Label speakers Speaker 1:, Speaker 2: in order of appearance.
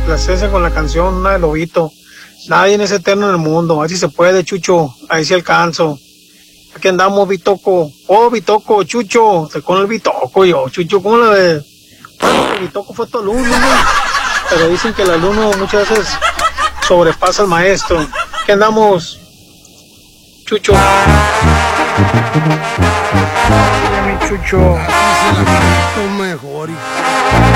Speaker 1: complacencia con la canción, una de Lobito. Nadie es eterno en el mundo, a ver si se puede, Chucho, ahí sí alcanzo. Aquí andamos, Bitoco. Oh, Bitoco, Chucho, estoy con el Bitoco yo, Chucho, ¿cómo la ves? Bueno, el Bitoco fue tu alumno, ¿no? Pero dicen que el alumno muchas veces sobrepasa al maestro. Aquí andamos, Chucho. Mi Chucho.
Speaker 2: Así se la canto mejor, hijo.